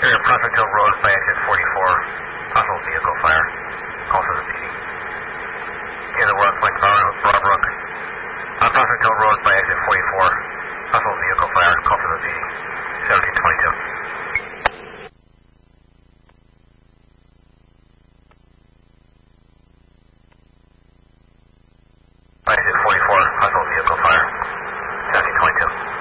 Area Prospect Hill Road by exit 44. Possible vehicle fire. Call for the PD. Yeah, the West Lake Broadbrook. On Prospect Hill Road by exit 44. Possible vehicle fire. Call for the PD. 1722. Exit 44, possible vehicle fire. 1722.